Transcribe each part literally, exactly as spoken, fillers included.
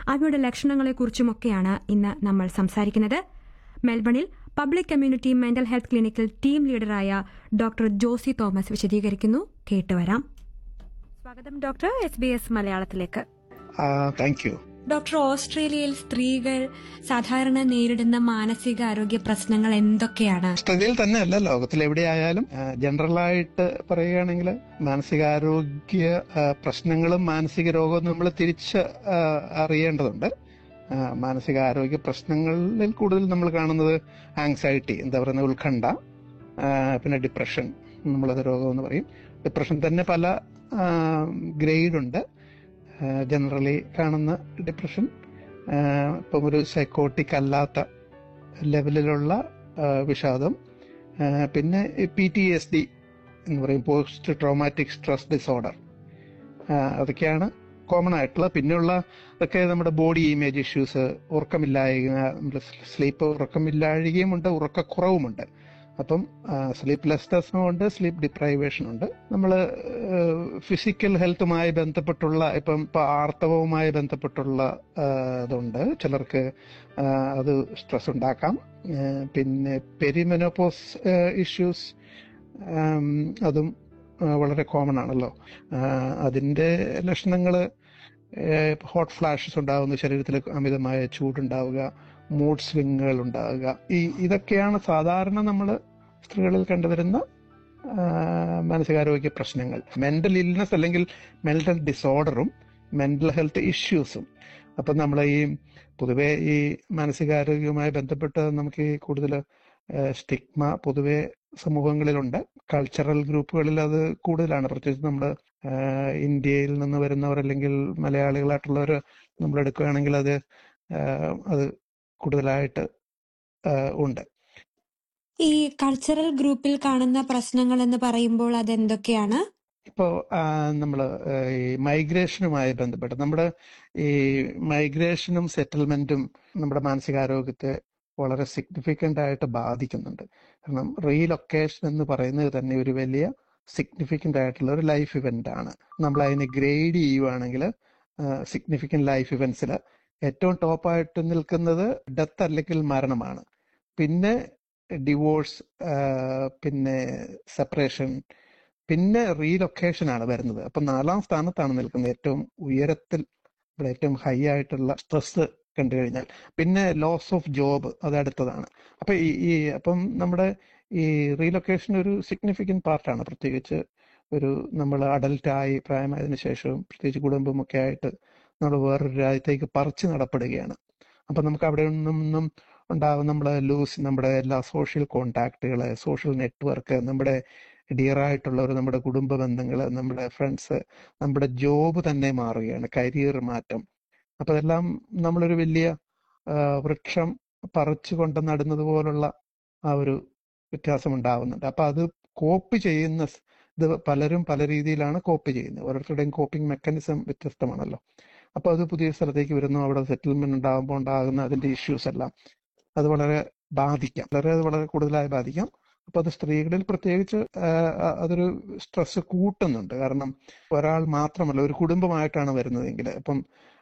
അവയുടെ ലക്ഷണങ്ങളെക്കുറിച്ചുമൊക്കെയാണ് ഇന്ന് നമ്മൾ സംസാരിക്കുന്നത്. മെൽബണിൽ പബ്ലിക് കമ്മ്യൂണിറ്റി മെന്റൽ ഹെൽത്ത് ക്ലിനിക്കിൽ ടീം ലീഡറായ ഡോക്ടർ ജോസി തോമസ് വിശദീകരിക്കുന്നു. കേട്ടുവരാം. സ്വാഗതം ഡോക്ടർ എസ് ബി എസ് മലയാളത്തിലേക്ക്. Thank you doctor. ഓസ്ട്രേലിയയിൽ സ്ത്രീകൾ സാധാരണ നേരിടുന്ന മാനസികാരോഗ്യ പ്രശ്നങ്ങൾ എന്തൊക്കെയാണ്? ഓസ്ട്രേലിയയിൽ തന്നെ അല്ല, ലോകത്തിൽ എവിടെയായാലും ജനറലായിട്ട് പറയുകയാണെങ്കിൽ മാനസികാരോഗ്യ പ്രശ്നങ്ങളും മാനസിക രോഗവും നമ്മൾ തിരിച്ച് അറിയേണ്ടതുണ്ട്. മാനസികാരോഗ്യ പ്രശ്നങ്ങളിൽ കൂടുതൽ നമ്മൾ കാണുന്നത് ആങ്സൈറ്റി, എന്താ പറയുന്നത്, ഉത്കണ്ഠ, പിന്നെ ഡിപ്രഷൻ, നമ്മളത് രോഗം എന്ന് പറയും. ഡിപ്രഷൻ തന്നെ പല ഗ്രേഡ് ഉണ്ട്. ജനറലി കാണുന്ന ഡിപ്രഷൻ ഇപ്പം ഒരു സൈക്കോട്ടിക് അല്ലാത്ത ലെവലിലുള്ള വിഷാദം, പിന്നെ പി ടി എസ് ഡി എന്ന് പറയും, പോസ്റ്റ് ട്രോമാറ്റിക് സ്ട്രെസ് ഡിസോർഡർ, അതൊക്കെയാണ് കോമൺ ആയിട്ടുള്ള. പിന്നെയുള്ള ഒക്കെ നമ്മുടെ ബോഡി ഇമേജ് ഇഷ്യൂസ്, ഉറക്കമില്ലായ്മ, നമ്മുടെ സ്ലീപ്പ് ഉറക്കമില്ലാഴികയും ഉണ്ട്, ഉറക്കക്കുറവുമുണ്ട്. അപ്പം സ്ലീപ്പ് ലെസ്നെസ്സും ഉണ്ട്, സ്ലീപ്പ് ഡിപ്രൈവേഷൻ ഉണ്ട്. നമ്മൾ ഫിസിക്കൽ ഹെൽത്തുമായി ബന്ധപ്പെട്ടുള്ള ഇപ്പം ഇപ്പൊ ആർത്തവവുമായി ബന്ധപ്പെട്ടുള്ള ഇതുണ്ട്. ചിലർക്ക് അത് സ്ട്രെസ് ഉണ്ടാക്കാം. പിന്നെ പെരിമെനോപോസ് ഇഷ്യൂസ്, അതും വളരെ കോമൺ ആണല്ലോ. അതിന്റെ ലക്ഷണങ്ങൾ ഹോട്ട് ഫ്ലാഷസ് ഉണ്ടാകുന്നു, ശരീരത്തിൽ അമിതമായ ചൂടുണ്ടാവുക, മൂഡ് സ്വിങ്ങുകൾ ഉണ്ടാവുക. ഈ ഇതൊക്കെയാണ് സാധാരണ നമ്മൾ സ്ത്രീകളിൽ കണ്ടുവരുന്ന മാനസികാരോഗ്യ പ്രശ്നങ്ങൾ. മെന്റൽ ഇൽനെസ് അല്ലെങ്കിൽ മെന്റൽ ഡിസോർഡറും മെന്റൽ ഹെൽത്ത് ഇഷ്യൂസും. അപ്പം നമ്മൾ ഈ പൊതുവെ ഈ മാനസികാരോഗ്യവുമായി ബന്ധപ്പെട്ട് നമുക്ക് ഈ കൂടുതൽ സ്റ്റിഗ്മ പൊതുവെ സമൂഹങ്ങളിലുണ്ട്. കൾച്ചറൽ ഗ്രൂപ്പുകളിൽ അത് കൂടുതലാണ്. പ്രത്യേകിച്ച് നമ്മൾ ഇന്ത്യയിൽ നിന്ന് വരുന്നവർ അല്ലെങ്കിൽ മലയാളികളായിട്ടുള്ളവർ നമ്മൾ എടുക്കുകയാണെങ്കിൽ അത് അത് കൂടുതലായിട്ട് ഉണ്ട്. ഈ കൾച്ചറൽ ഗ്രൂപ്പിൽ കാണുന്ന പ്രശ്നങ്ങൾ എന്ന് പറയുമ്പോൾ അതെന്തൊക്കെയാണ്? ഇപ്പോൾ നമ്മൾ ഈ മൈഗ്രേഷനുമായി ബന്ധപ്പെട്ട് നമ്മുടെ ഈ മൈഗ്രേഷനും സെറ്റിൽമെന്റും നമ്മുടെ മാനസികാരോഗ്യത്തെ വളരെ സിഗ്നിഫിക്കൻ്റ് ആയിട്ട് ബാധിക്കുന്നുണ്ട്. കാരണം റീലൊക്കേഷൻ എന്ന് പറയുന്നത് തന്നെ ഒരു വലിയ സിഗ്നിഫിക്കൻ്റ് ആയിട്ടുള്ള ഒരു ലൈഫ് ഇവന്റ് ആണ്. നമ്മൾ അതിനെ ഗ്രേഡ് ചെയ്യുവാണെങ്കിൽ സിഗ്നിഫിക്കൻ്റ് ലൈഫ് ഇവന്റ്സിൽ ഏറ്റവും ടോപ്പായിട്ട് നിൽക്കുന്നത് ഡെത്ത് അല്ലെങ്കിൽ മരണമാണ്. പിന്നെ ഡിവോഴ്സ്, പിന്നെ സെപ്പറേഷൻ, പിന്നെ റീലൊക്കേഷൻ ആണ് വരുന്നത്. അപ്പൊ നാലാം സ്ഥാനത്താണ് നിൽക്കുന്നത്, ഏറ്റവും ഉയരത്തിൽ, ഇവിടെ ഏറ്റവും ഹൈ ആയിട്ടുള്ള സ്ട്രെസ് കണ്ടു കഴിഞ്ഞാൽ. പിന്നെ ലോസ് ഓഫ് ജോബ്, അത് അടുത്തതാണ്. അപ്പൊ ഈ ഈ അപ്പം നമ്മുടെ ഈ റീലൊക്കേഷൻ ഒരു സിഗ്നിഫിക്കൻറ്റ് പാർട്ടാണ്. പ്രത്യേകിച്ച് ഒരു നമ്മൾ അഡൽട്ടായി പ്രായമായതിനു ശേഷവും പ്രത്യേകിച്ച് കുടുംബമൊക്കെ ആയിട്ട് നമ്മൾ വേറൊരു രാജ്യത്തേക്ക് പറിച്ചു നടപ്പെടുകയാണ്. അപ്പൊ നമുക്ക് അവിടെ നിന്നും ഉണ്ടാകും നമ്മൾ ലൂസ് നമ്മുടെ എല്ലാ സോഷ്യൽ കോണ്ടാക്റ്റുകള്, സോഷ്യൽ നെറ്റ്വർക്ക്, നമ്മുടെ ഡിയറായിട്ടുള്ളവർ, നമ്മുടെ കുടുംബ ബന്ധങ്ങൾ, നമ്മുടെ ഫ്രണ്ട്സ്, നമ്മുടെ ജോബ് തന്നെ മാറുകയാണ്, കരിയർ മാറ്റം. അപ്പൊ അതെല്ലാം നമ്മളൊരു വലിയ വൃക്ഷം പറിച്ചു കൊണ്ട് നടുന്നത് പോലുള്ള ആ ഒരു വ്യത്യാസം ഉണ്ടാവുന്നുണ്ട്. അപ്പൊ അത് കോപ്പി ചെയ്യുന്ന ഇത് പലരും പല രീതിയിലാണ് കോപ്പി ചെയ്യുന്നത്. ഓരോരുത്തരുടെയും കോപ്പിംഗ് മെക്കാനിസം വ്യത്യസ്തമാണല്ലോ. അപ്പൊ അത് പുതിയ സ്ഥലത്തേക്ക് വരുന്നു, അവിടെ സെറ്റിൽമെന്റ് ഉണ്ടാകുമ്പോൾ ഉണ്ടാകുന്ന അതിന്റെ ഇഷ്യൂസ് എല്ലാം അത് വളരെ ബാധിക്കാം, വളരെ അത് വളരെ കൂടുതലായി ബാധിക്കാം. അപ്പൊ അത് സ്ത്രീകളിൽ പ്രത്യേകിച്ച് അതൊരു സ്ട്രെസ് കൂട്ടുന്നുണ്ട്. കാരണം ഒരാൾ മാത്രമല്ല, ഒരു കുടുംബമായിട്ടാണ് വരുന്നതെങ്കിൽ ഇപ്പം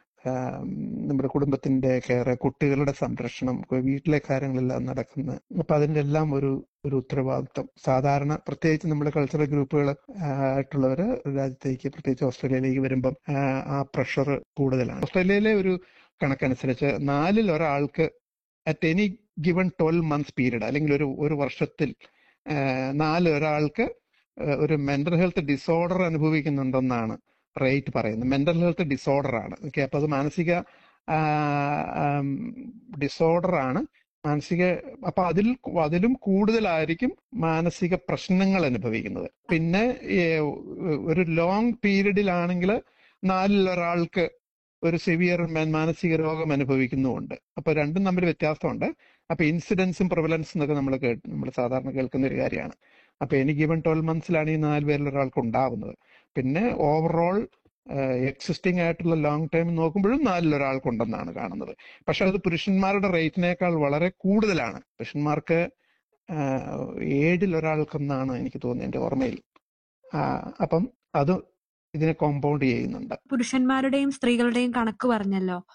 നമ്മുടെ കുടുംബത്തിന്റെ കെയർ, കുട്ടികളുടെ സംരക്ഷണം, വീട്ടിലെ കാര്യങ്ങളെല്ലാം നടക്കുന്നത്. അപ്പൊ അതിന്റെ എല്ലാം ഒരു ഒരു ഉത്തരവാദിത്വം സാധാരണ പ്രത്യേകിച്ച് നമ്മുടെ കൾച്ചറൽ ഗ്രൂപ്പുകൾ ആയിട്ടുള്ളവര് രാജ്യത്തേക്ക്, പ്രത്യേകിച്ച് ഓസ്ട്രേലിയയിലേക്ക് വരുമ്പം ആ പ്രഷർ കൂടുതലാണ്. ഓസ്ട്രേലിയയിലെ ഒരു കണക്കനുസരിച്ച് നാലിൽ ഒരാൾക്ക് at any given twelve months period അല്ലെങ്കിൽ ഒരു ഒരു വർഷത്തിൽ നാല് ഒരാൾക്ക് ഒരു മെന്റൽ ഹെൽത്ത് ഡിസോർഡർ അനുഭവിക്കുന്നുണ്ടെന്നാണ് റേറ്റ് പറയുന്നത്. മെന്റൽ ഹെൽത്ത് ഡിസോർഡർ ആണ്. ഓക്കെ, അപ്പൊ അത് മാനസിക ഡിസോർഡർ ആണ്, മാനസിക. അപ്പൊ അതിൽ അതിലും കൂടുതലായിരിക്കും മാനസിക പ്രശ്നങ്ങൾ അനുഭവിക്കുന്നത്. പിന്നെ ഒരു ലോങ് പീരീഡിലാണെങ്കിൽ നാലിൽ ഒരാൾക്ക് ഒരു സിവിയർ മാനസിക രോഗം അനുഭവിക്കുന്നുമുണ്ട്. അപ്പൊ രണ്ടും തമ്മിൽ വ്യത്യാസമുണ്ട്. അപ്പൊ ഇൻസിഡൻസും പ്രിവലൻസും എന്നൊക്കെ നമ്മൾ കേട്ട് നമ്മൾ സാധാരണ കേൾക്കുന്ന ഒരു കാര്യമാണ്. അപ്പൊ എനിക്ക് ഗിവൺ ട്വൽവ് മന്ത്സിലാണ് ഈ നാല് പേരിൽ ഒരാൾക്ക് ഉണ്ടാവുന്നത്. പിന്നെ ഓവറോൾ എക്സിസ്റ്റിംഗ് ആയിട്ടുള്ള ലോങ് ടൈം നോക്കുമ്പോഴും നാലിൽ ഒരാൾക്കുണ്ടെന്നാണ് കാണുന്നത്. പക്ഷെ അത് പുരുഷന്മാരുടെ റേറ്റിനേക്കാൾ വളരെ കൂടുതലാണ്. പുരുഷന്മാർക്ക് ഏഴിൽ ഒരാൾക്കെന്നാണ് എനിക്ക് തോന്നുന്നത്, എന്റെ ഓർമ്മയിൽ. അപ്പം അത് ഇതിനെ കോമ്പൗണ്ട് ചെയ്യുന്നുണ്ട്. പുരുഷന്മാരുടെയും സ്ത്രീകളുടെയും കണക്ക് പറഞ്ഞല്ലോ.